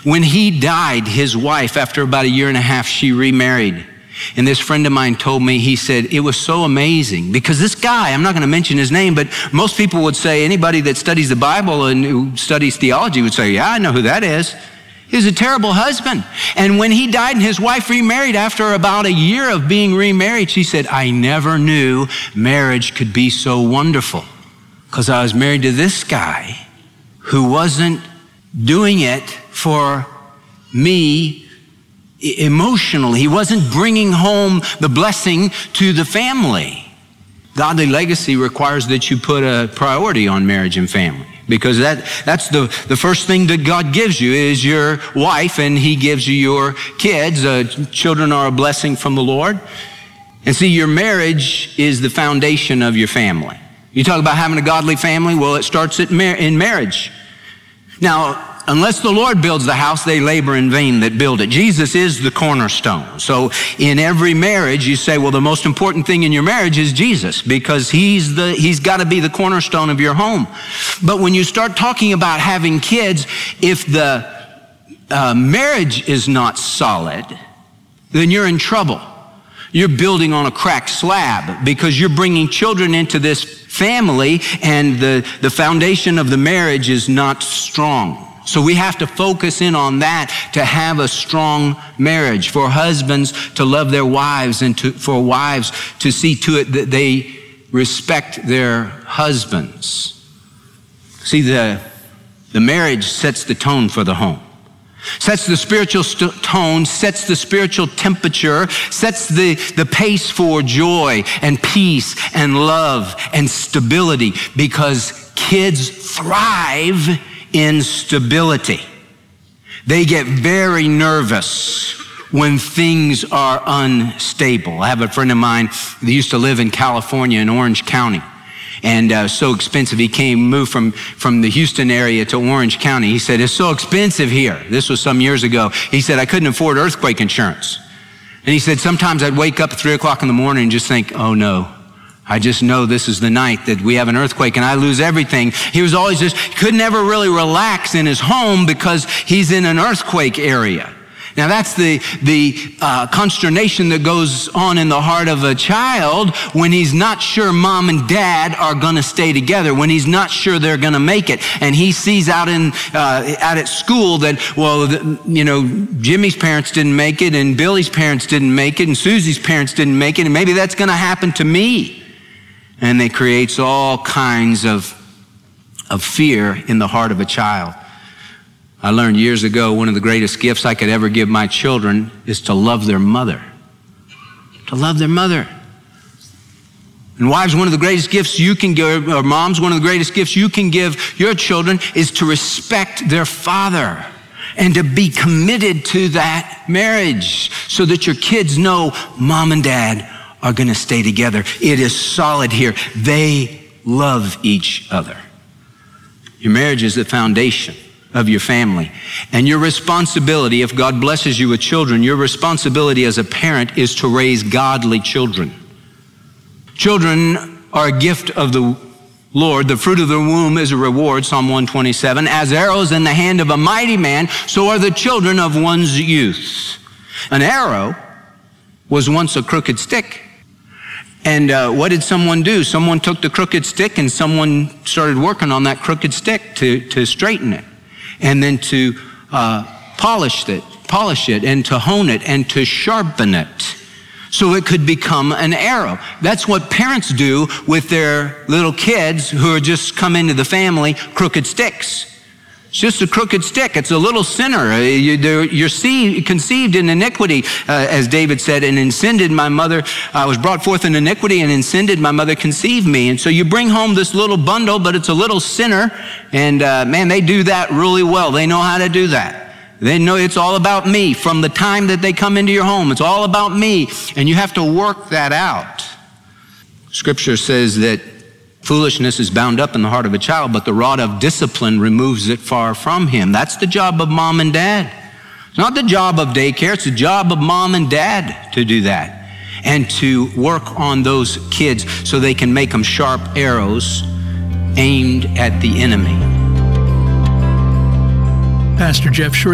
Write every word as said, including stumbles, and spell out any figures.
When he died, his wife, after about a year and a half, she remarried. And this friend of mine told me, he said, it was so amazing because this guy, I'm not going to mention his name, but most people would say, anybody that studies the Bible and who studies theology would say, yeah, I know who that is. He was a terrible husband. And when he died and his wife remarried, after about a year of being remarried, she said, I never knew marriage could be so wonderful because I was married to this guy who wasn't doing it for me emotionally. He wasn't bringing home the blessing to the family. Godly legacy requires that you put a priority on marriage and family, because that, that's the, the first thing that God gives you is your wife, and he gives you your kids. Uh, children are a blessing from the Lord. And see, your marriage is the foundation of your family. You talk about having a godly family, well, it starts at mar- in marriage. Now, unless the Lord builds the house, they labor in vain that build it. Jesus is the cornerstone. So in every marriage, you say, well, the most important thing in your marriage is Jesus, because he's the he's got to be the cornerstone of your home. But when you start talking about having kids, if the uh, marriage is not solid, then you're in trouble. You're building on a cracked slab because you're bringing children into this family, and the, the foundation of the marriage is not strong. So we have to focus in on that to have a strong marriage, for husbands to love their wives and to, for wives to see to it that they respect their husbands. See, the, the marriage sets the tone for the home, sets the spiritual st- tone, sets the spiritual temperature, sets the, the pace for joy and peace and love and stability, because kids thrive in stability. They get very nervous when things are unstable. I have a friend of mine that used to live in California in Orange County, and uh, so expensive. He came, moved from, from the Houston area to Orange County. He said, it's so expensive here. This was some years ago. He said, I couldn't afford earthquake insurance. And he said, sometimes I'd wake up at three o'clock in the morning and just think, oh no, I just know this is the night that we have an earthquake and I lose everything. He was always just, could never really relax in his home because he's in an earthquake area. Now that's the, the uh, consternation that goes on in the heart of a child when he's not sure mom and dad are going to stay together, when he's not sure they're going to make it. And he sees out in uh, out at school that, well, the, you know, Jimmy's parents didn't make it, and Billy's parents didn't make it, and Susie's parents didn't make it, and maybe that's going to happen to me. And it creates all kinds of, of fear in the heart of a child. I learned years ago, one of the greatest gifts I could ever give my children is to love their mother. To love their mother. And wives, one of the greatest gifts you can give, or moms, one of the greatest gifts you can give your children is to respect their father and to be committed to that marriage so that your kids know mom and dad are going to stay together. It is solid here. They love each other. Your marriage is the foundation of your family. And your responsibility, if God blesses you with children, your responsibility as a parent is to raise godly children. Children are a gift of the Lord. The fruit of the womb is a reward, Psalm one twenty-seven. As arrows in the hand of a mighty man, so are the children of one's youth. An arrow was once a crooked stick. And uh, what did someone do? Someone took the crooked stick and someone started working on that crooked stick to, to straighten it, and then to uh, polish it, polish it, and to hone it, and to sharpen it, so it could become an arrow. That's what parents do with their little kids who are just come into the family, crooked sticks. It's just a crooked stick. It's a little sinner. You're conceived in iniquity, uh, as David said, and in sin did my mother, I was brought forth in iniquity, and in sin did my mother conceive me. And so you bring home this little bundle, but it's a little sinner, and uh, man, they do that really well. They know how to do that. They know it's all about me from the time that they come into your home. It's all about me, and you have to work that out. Scripture says that foolishness is bound up in the heart of a child, but the rod of discipline removes it far from him. That's the job of mom and dad. It's not the job of daycare. It's the job of mom and dad to do that and to work on those kids so they can make them sharp arrows aimed at the enemy. Pastor Jeff Schreve